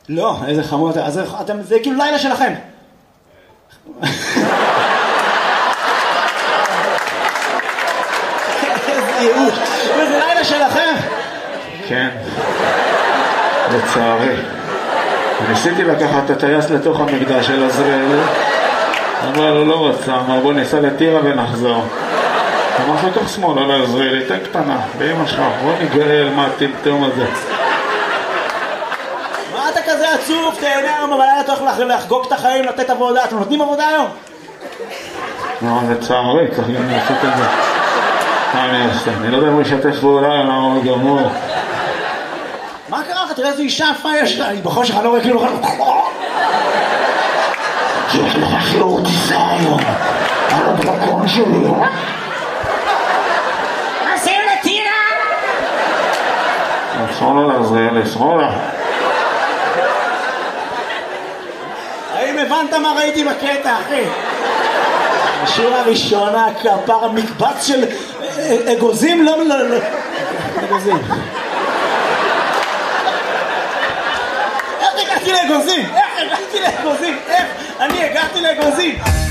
לא, איזה חמוד, אז זה כאילו לילה שלכם. איזה ייאוש, וזה לילה שלכם. כן, לצערי. ניסיתי לקחת את הטייס לתוך המקדש של עזריאל, אבל הוא לא רצה, אמר בוא ניסע לטירה ונחזור. אמר לתוך שמאל, לא לעזריאל, תן קטנה, באמא שלך, בוא נגאל מה הטמטום הזה. מה אתה כזה עצוב? תהנה היום בלילה, אתה הולך לחגוג את החיים, לתת עבודה. אתם נותנים עבודה היום? לא, זה צערי, צריך גם לעשות את זה. מה אני אעשה? אני לא יודע אם הוא ישתף פעולה, למה הוא גמור. מה קרה לך? תראה איזה אישה יפה יש לה, היא בחושך, אני לא רואה כאילו... יש לך שיעור טיסה היום, על הדרקון שלי, נשים לטירה! אסור לו לעזריאל, אסור לו. האם הבנת מה ראיתי בקטע, אחי? השיר הראשונה, כפר המקבץ של אגוזים, לא, אגוזים. איך הגעתי לאגוזים? איך אני הגעתי לאגוזים?